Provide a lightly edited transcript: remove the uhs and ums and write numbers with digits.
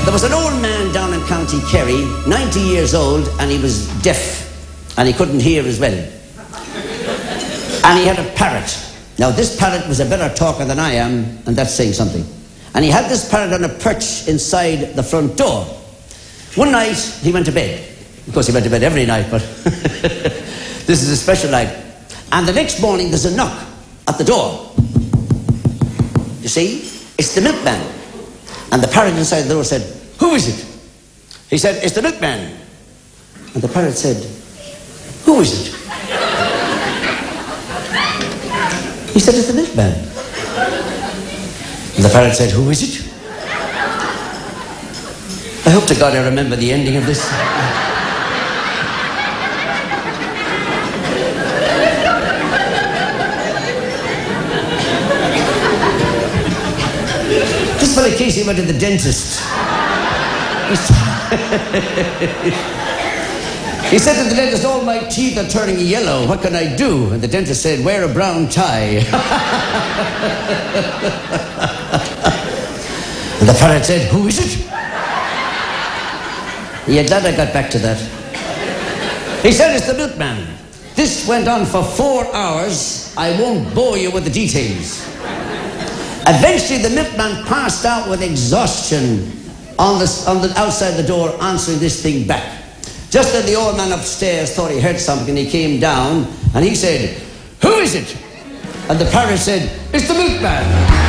There was an old man down in County Kerry, 90 years old, and he was deaf, and he couldn't hear as well. And he had a parrot. Now, this parrot was a better talker than I am, and that's saying something. And he had this parrot on a perch inside the front door. One night, he went to bed. Of course, he went to bed every night, but this is a special night. And the next morning, there's a knock at the door. You see? It's the milkman. And the parrot inside the door said, "Who is it?" He said, "It's the milkman." And the parrot said, "Who is it?" He said, "It's the milkman." And the parrot said, "Who is it?" I hope to God I remember the ending of this. This fellow Casey went to the dentist. He said to the dentist, "All my teeth are turning yellow. What can I do?" And the dentist said, "Wear a brown tie." And the parrot said, "Who is it?" Yeah, glad I got back to that. He said, "It's the milkman." This went on for 4 hours. I won't bore you with the details. Eventually, the milkman passed out with exhaustion on the outside the door, answering this thing back. Just then the old man upstairs thought he heard something, he came down and he said, "Who is it?" And the parrot said, "It's the milkman."